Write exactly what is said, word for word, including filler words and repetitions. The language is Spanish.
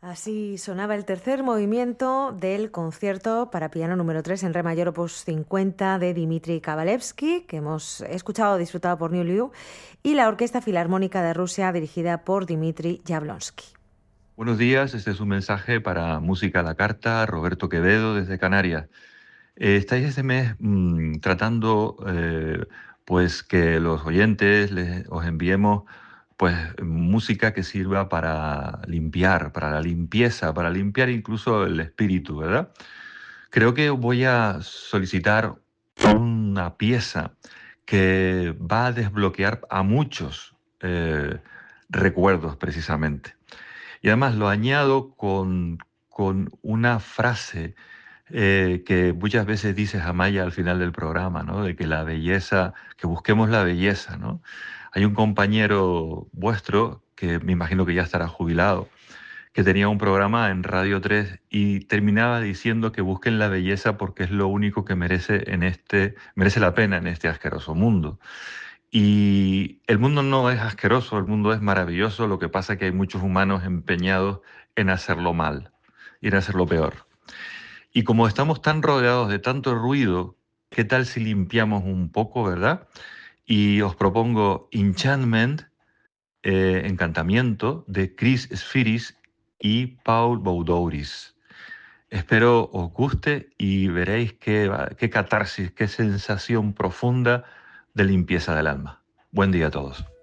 Así sonaba el tercer movimiento del concierto para piano número tres en re mayor opus cincuenta de Dmitri Kabalevsky, que hemos escuchado y disfrutado por New Liu, y la Orquesta Filarmónica de Rusia dirigida por Dmitri Jablonsky. Buenos días, este es un mensaje para Música a la Carta, Roberto Quevedo desde Canarias. Eh, estáis este mes mmm, tratando eh, pues que los oyentes les, os enviemos pues música que sirva para limpiar, para la limpieza, para limpiar incluso el espíritu, ¿verdad? Creo que voy a solicitar una pieza que va a desbloquear a muchos eh, recuerdos precisamente. Y además lo añado con, con una frase eh, que muchas veces dices Amaya al final del programa, ¿no? De que la belleza, que busquemos la belleza, ¿no? Hay un compañero vuestro que me imagino que ya estará jubilado, que tenía un programa en Radio tres y terminaba diciendo que busquen la belleza porque es lo único que merece en este, merece la pena en este asqueroso mundo. Y el mundo no es asqueroso, el mundo es maravilloso, lo que pasa es que hay muchos humanos empeñados en hacerlo mal y en hacerlo peor. Y como estamos tan rodeados de tanto ruido, ¿qué tal si limpiamos un poco, verdad? Y os propongo Enchantment, eh, Encantamiento, de Chris Spheris y Paul Boudouris. Espero os guste y veréis qué, qué catarsis, qué sensación profunda de limpieza del alma. Buen día a todos.